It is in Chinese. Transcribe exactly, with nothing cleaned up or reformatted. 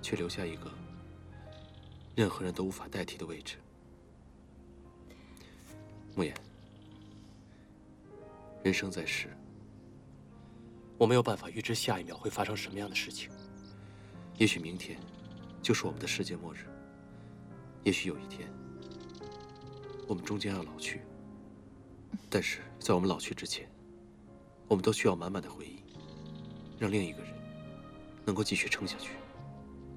却留下一个任何人都无法代替的位置。慕言，人生在世，我没有办法预知下一秒会发生什么样的事情。也许明天就是我们的世界末日，也许有一天我们终将要老去。但是在我们老去之前，我们都需要满满的回忆，让另一个人能够继续撑下去。